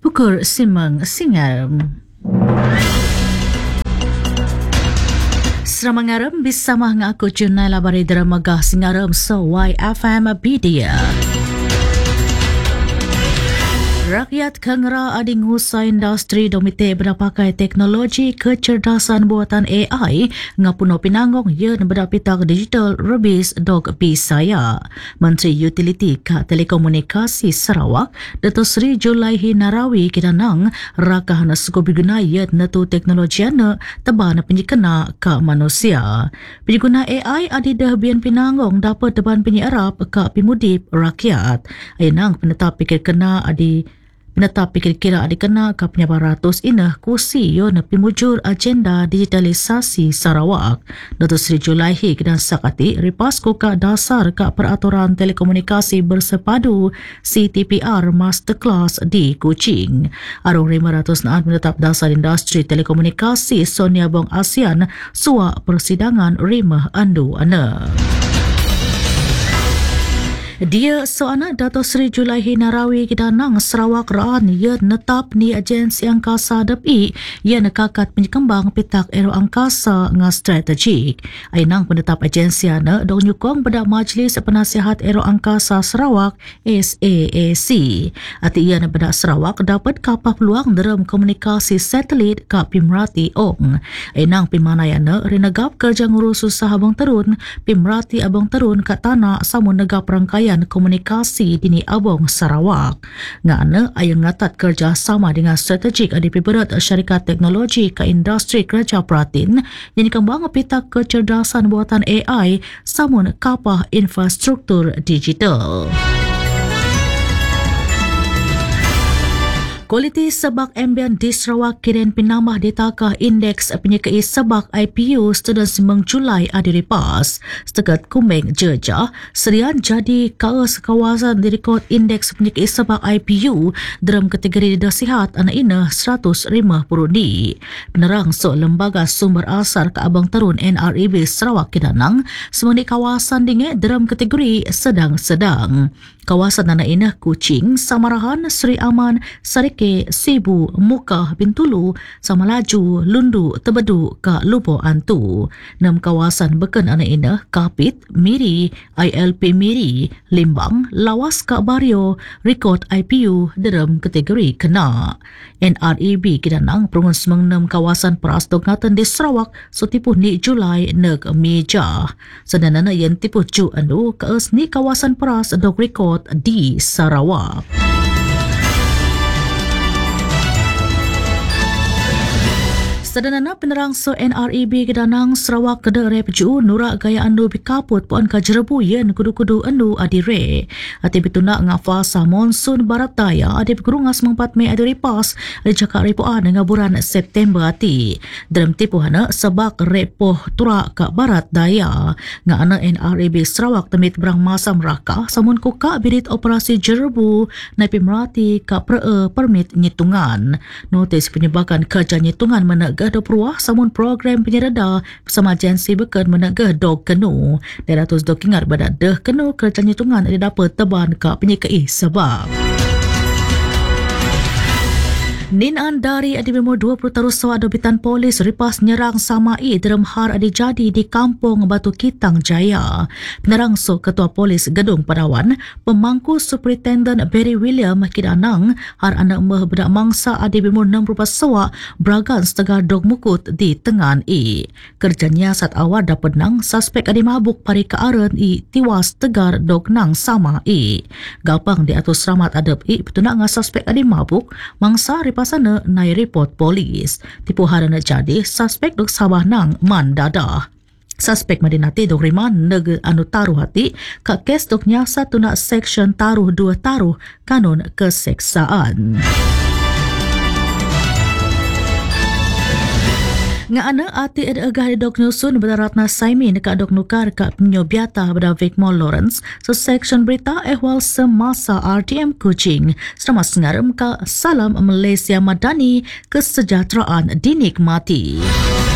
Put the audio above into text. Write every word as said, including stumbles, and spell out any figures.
Pukul Simang Singaram. Selamat ngaram bersama aku jurnal labari deramaga Singaram so Y F M Media. Rakyat Kangra ading usaha industri domite berpakai teknologi kecerdasan buatan A I ngapuno pinanggong yen berdapitak digital rebis dog bisaya. Menteri Utility Ka Telekomunikasi Sarawak Dato' Sri Julaihi Narawi kidanang rakahana suku biguna yen natu teknologiana teban penyikena ka manusia. Pengguna A I adidah bian pinanggong dapat teban penyerap ka pimudip rakyat. Ainang penetap pikir kena adi Penetap pikir-kira adikena ke penyabaratus inah kursi yo na pimujur agenda digitalisasi Sarawak. Dato' Sri Julaihi kedan sakati ripasku ka dasar ka peraturan telekomunikasi bersepadu C T P R Masterclass di Kuching. Arung lima ratus naat penetap dasar industri telekomunikasi Sonia Bong ASEAN suak persidangan rimah andu ana. Dia seanak Dato' Sri Julaihi Narawi kidanang Sarawak Raan ia netap ni agensi angkasa depi ia nekakat penyekembang pitak aero angkasa nga strategik. Ainang penetap agensi ana dong nyukong pada Majlis Penasihat Aero Angkasa Sarawak S A A C. Ati ia na pada Sarawak dapat kapah peluang dalam komunikasi satelit ka Pimrati Ong. Ainang pimanayana rinagap kerja ngurus usaha abang terun Pimrati abang terun ka tanah samun negap rangkaian komunikasi dini Abong Sarawak. Ngana ayang ngatat kerja sama dengan strategik adipi berat syarikat teknologi ke industri kerja Pratin yang dikembang pitak kecerdasan buatan A I samun kapah infrastruktur digital. Kualiti sebak ambien di Sarawak kiren pinambah ditakah indeks penyekai sebak I P U sedang sembilan Julai adiripas. Setakat kumeng jejah, serian jadi kaas kawasan direkod indeks penyekai sebak I P U dalam kategori dasihat anak ina seratus lima puluh di. Penerang so lembaga sumber asar ke Abang Terun N R E B Sarawak kidanang semua kawasan dingin dalam kategori sedang-sedang. Kawasan anak ina Kuching, Samarahan, Seri Aman, Sarike, Sibu, Mukah, Bintulu, Samalaju, Lundu, Tebedu, Ka Lupo Antu. Enam kawasan beken anak ina Kapit, Miri, I L P Miri, Limbang, Lawas Ka Bario, rekod I P U dalam kategori kena. N R E B kidanang perungun semang enam kawasan peras dogatan di Sarawak so tipuh ni Julai neg meja. Sedanana yang tipuh ju anu kees ni kawasan peras dog rekod di Sarawak. Sedanana penerang so N R E B kedanang Sarawak keda rep ju nurak gaya andu bikaput puan ka jerebu yen kudu-kudu andu adire. Ati bituna nga fasa monsun barat daya adi berungas mengpat Mei adi ripas adi cakap repoan nga bulan September ati. Dalam tipuhana sebak repoh turak ka barat daya. Nga ana N R E B Sarawak temit berang masa meraka samun kuka birit operasi jerebu na Pimrati ka pre permit nyitungan. Notis penyebakan kerja nyitungan menegak do peruah samun program penyereda bersama agensi beken menegah dog kenu. Dan ratus dog ingat pada deh kenu kerja nyitungan ada dapat teban ke penyekai sebab. Ninan dari adi bemo dua puluh taruh sawa dobitan polis ripas nyerang samai dalam har adi jadi di kampung Batu Kitang Jaya. Penerang so Ketua Polis Gedung Padawan, pemangku Superintendent Barry William kidanang har anak meh bedak mangsa adi bemo enam puluh sawa beragan setengah dog mukut di Tengan I. Kerjanya saat awal dapat nang suspek adi mabuk pari kearen I tiwas tegar dog nang sama I. Gapang di atus selamat adab I petunak nga suspek adi mabuk mangsa ripas sana nai report polis. Tipu harana jadi suspek dok sabah nang man dadah. Suspek madinati dok riman neg anu taruh hati ka kes doknya satu nak section taruh dua taruh kanun keseksaan. Nga ana ati ed agah dok nyusun pada Ratna Saimin ka dok nukar ka penyobiata pada Vicmol Lawrence so section berita ehwal semasa R T M Kuching selama sengaram ka salam Malaysia Madani kesejahteraan dinikmati.